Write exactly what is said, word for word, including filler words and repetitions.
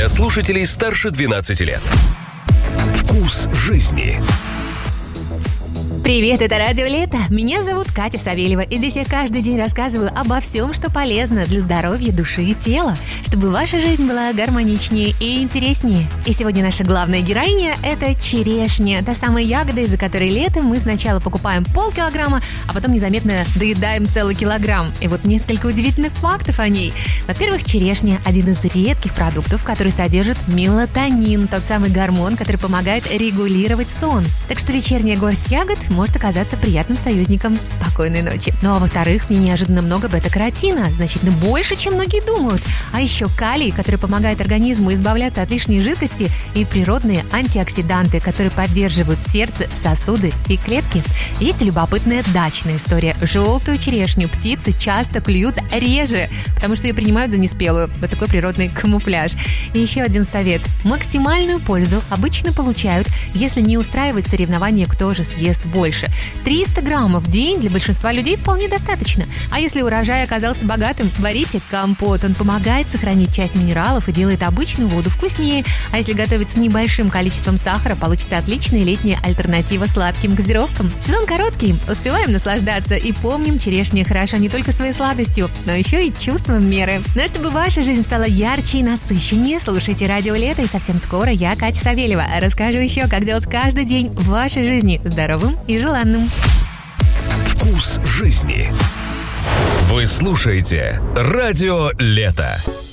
для слушателей старше двенадцати лет. Вкус жизни. Привет, это Радио Лето. Меня зовут Катя Савельева, и здесь я каждый день рассказываю обо всем, что полезно для здоровья души и тела, чтобы ваша жизнь была гармоничнее и интереснее. И сегодня наша главная героиня – это черешня, та самая ягода, из-за которой летом мы сначала покупаем полкилограмма, а потом незаметно доедаем целый килограмм. И вот несколько удивительных фактов о ней. Во-первых, черешня – один из редких продуктов, который содержит мелатонин, тот самый гормон, который помогает регулировать сон. Так что вечерняя горсть ягод может оказаться приятным союзником спокойной ночи. Ну а во-вторых, в ней неожиданно много бета-каротина, значительно больше, чем многие думают. А еще калий, который помогает организму избавляться от лишней жидкости, и природные антиоксиданты, которые поддерживают сердце, сосуды и клетки. Есть любопытная дачная история. Желтую черешню птицы часто клюют реже, потому что ее принимают за неспелую. Вот такой природный камуфляж. И еще один совет. Максимальную пользу обычно получают, если не устраивать соревнования, кто же съест больше. триста граммов в день для большинства людей вполне достаточно. А если урожай оказался богатым, варите компот. Он помогает сохранить часть минералов и делает обычную воду вкуснее. А если готовить с небольшим количеством сахара, получится отличная летняя альтернатива сладким газировкам. Сезон короткий, успеваем наслаждаться и помним, черешня хороша не только своей сладостью, но еще и чувством меры. Ну а чтобы ваша жизнь стала ярче и насыщеннее, слушайте Радио Лето, и совсем скоро я, Катя Савельева, расскажу еще, как делать каждый день в вашей жизни здоровым и желанным. Вкус жизни. Вы слушаете Радио Лето.